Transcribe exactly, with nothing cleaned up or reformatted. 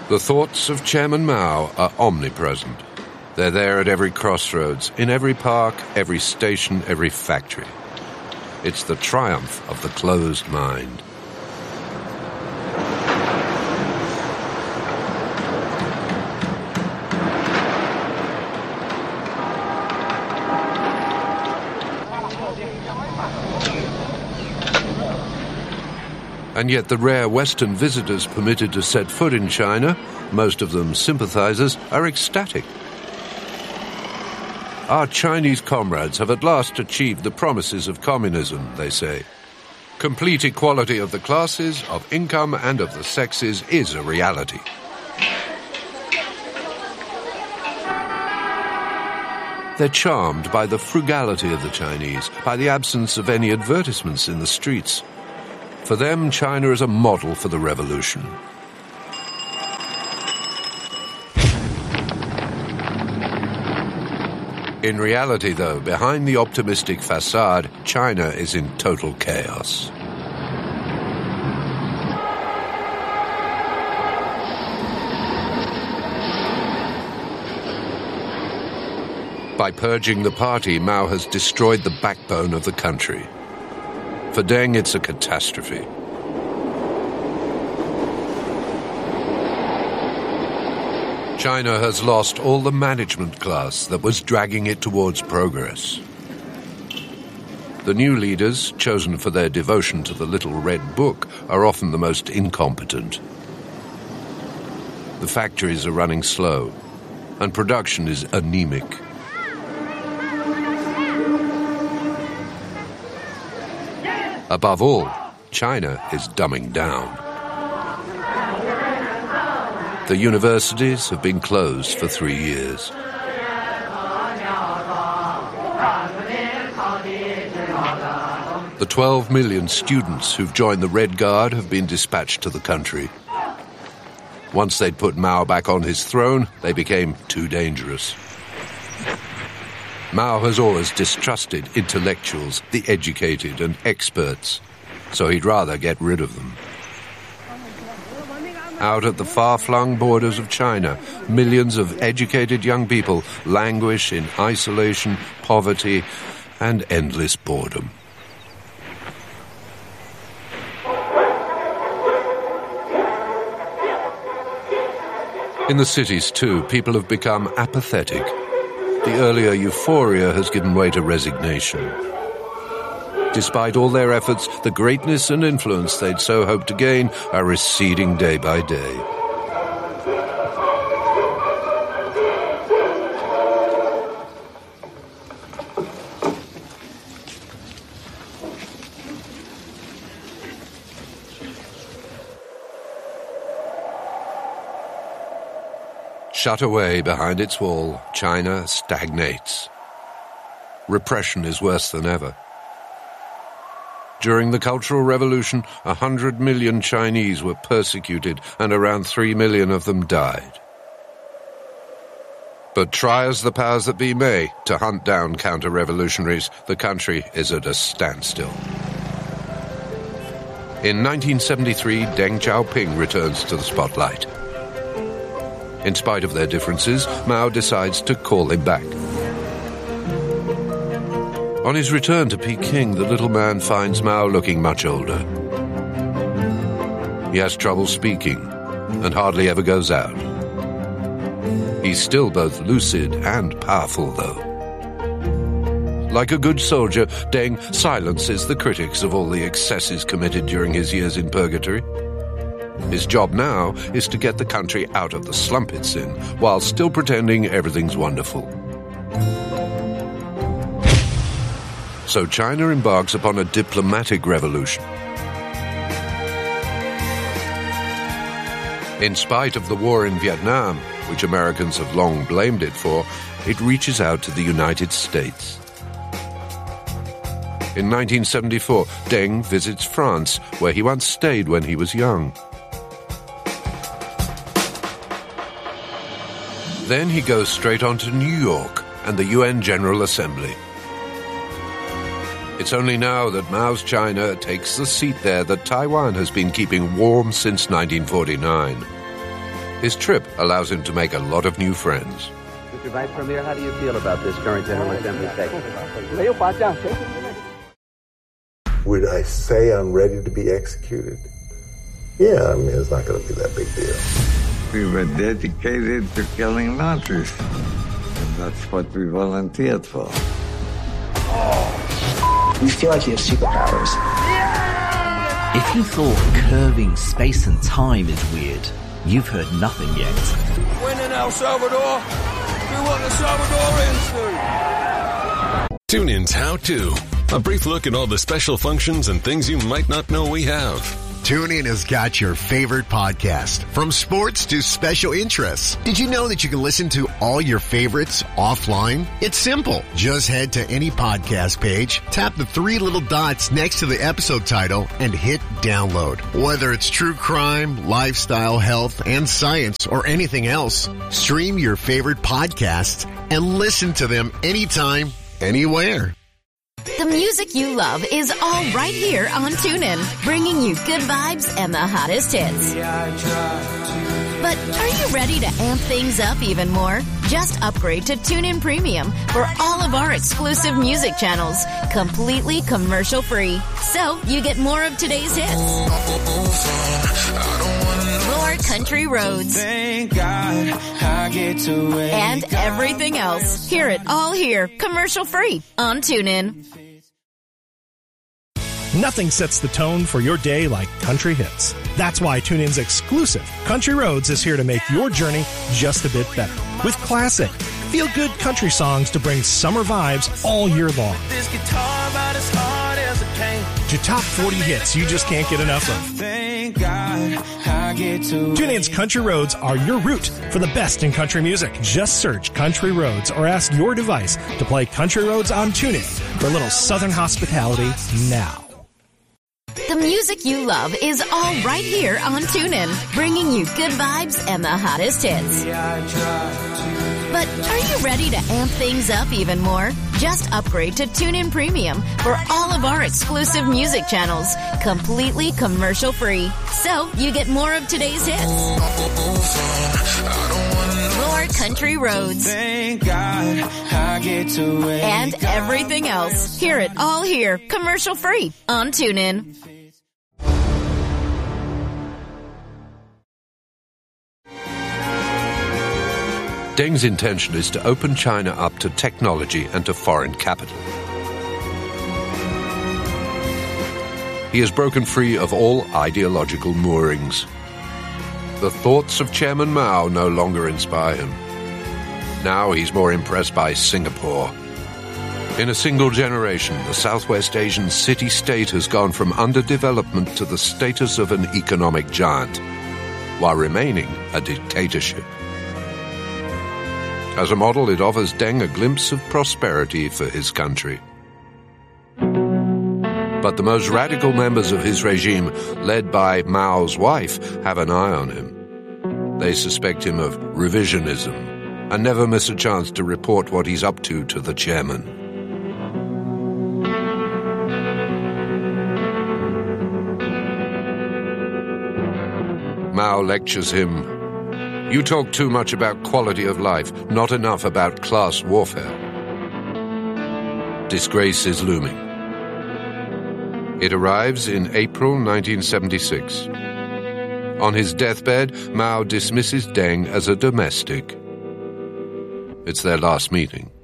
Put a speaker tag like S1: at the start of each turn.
S1: The thoughts of Chairman Mao are omnipresent. They're there at every crossroads, in every park, every station, every factory. It's the triumph of the closed mind. And yet the rare Western visitors permitted to set foot in China, most of them sympathizers, are ecstatic. Our Chinese comrades have at last achieved the promises of communism, they say. Complete equality of the classes, of income and of the sexes is a reality. They're charmed by the frugality of the Chinese, by the absence of any advertisements in the streets. For them, China is a model for the revolution. In reality, though, behind the optimistic facade, China is in total chaos. By purging the party, Mao has destroyed the backbone of the country. For Deng, it's a catastrophe. China has lost all the management class that was dragging it towards progress. The new leaders, chosen for their devotion to the Little Red Book, are often the most incompetent. The factories are running slow, and production is anemic. Above all, China is dumbing down. The universities have been closed for three years. The twelve million students who've joined the Red Guard have been dispatched to the country. Once they'd put Mao back on his throne, they became too dangerous. Mao has always distrusted intellectuals, the educated and experts, so he'd rather get rid of them. Out at the far-flung borders of China, millions of educated young people languish in isolation, poverty, and endless boredom. In the cities, too, people have become apathetic. The earlier euphoria has given way to resignation. Despite all their efforts, the greatness and influence they'd so hoped to gain are receding day by day. Shut away behind its wall, China stagnates. Repression is worse than ever. During the Cultural Revolution, a hundred million Chinese were persecuted and around three million of them died. But try as the powers that be may to hunt down counter-revolutionaries, the country is at a standstill. In nineteen seventy-three, Deng Xiaoping returns to the spotlight. In spite of their differences, Mao decides to call him back. On his return to Peking, the little man finds Mao looking much older. He has trouble speaking and hardly ever goes out. He's still both lucid and powerful, though. Like a good soldier, Deng silences the critics of all the excesses committed during his years in purgatory. His job now is to get the country out of the slump it's in, while still pretending everything's wonderful. So China embarks upon a diplomatic revolution. In spite of the war in Vietnam, which Americans have long blamed it for, it reaches out to the United States. In nineteen seventy-four, Deng visits France, where he once stayed when he was young. Then he goes straight on to New York and the U N General Assembly. It's only now that Mao's China takes the seat there that Taiwan has been keeping warm since nineteen forty-nine. His trip allows him to make a lot of new friends.
S2: Mister Vice Premier, how do you feel about this current General Assembly session?
S3: Would I say I'm ready to be executed? Yeah, I mean, it's not going to be that big deal.
S4: We were dedicated to killing Nazis. And that's what we volunteered for.
S5: We feel like you have superpowers.
S6: If you thought curving space and time is weird, you've heard nothing yet.
S7: When in El Salvador, do what the Salvadorians do.
S8: TuneIn's How To. A brief look at all the special functions and things you might not know we have.
S9: TuneIn has got your favorite podcast, from sports to special interests. Did you know that you can listen to all your favorites offline? It's simple. Just head to any podcast page, tap the three little dots next to the episode title, and hit download. Whether it's true crime, lifestyle, health, and science, or anything else, stream your favorite podcasts and listen to them anytime, anywhere.
S10: The music you love is all right here on TuneIn, bringing you good vibes and the hottest hits. But are you ready to amp things up even more? Just upgrade to TuneIn Premium for all of our exclusive music channels, completely commercial-free. So you get more of today's hits. More country roads.
S7: Thank God I get to
S10: and everything else. Hear it all here, commercial-free on TuneIn.
S11: Nothing sets the tone for your day like country hits. That's why TuneIn's exclusive Country Roads is here to make your journey just a bit better. With classic, feel-good country songs to bring summer vibes all year long.
S7: This guitar about as hard as it came.
S11: To top forty hits you just can't get enough of.
S7: Thank God I get to
S11: TuneIn's Country Roads are your route for the best in country music. Just search Country Roads or ask your device to play Country Roads on TuneIn for a little Southern hospitality now.
S10: The music you love is all right here on TuneIn, bringing you good vibes and the hottest hits. But are you ready to amp things up even more? Just upgrade to TuneIn Premium for all of our exclusive music channels, completely commercial-free. So you get more of today's hits. More country roads.
S7: Thank God I get to
S10: and everything else. Hear it all here, commercial-free on TuneIn.
S1: Deng's intention is to open China up to technology and to foreign capital. He has broken free of all ideological moorings. The thoughts of Chairman Mao no longer inspire him. Now he's more impressed by Singapore. In a single generation, the Southwest Asian city-state has gone from underdevelopment to the status of an economic giant, while remaining a dictatorship. As a model, it offers Deng a glimpse of prosperity for his country. But the most radical members of his regime, led by Mao's wife, have an eye on him. They suspect him of revisionism and never miss a chance to report what he's up to to the chairman. Mao lectures him, "You talk too much about quality of life, not enough about class warfare." Disgrace is looming. It arrives in April nineteen seventy-six. On his deathbed, Mao dismisses Deng as a domestic. It's their last meeting.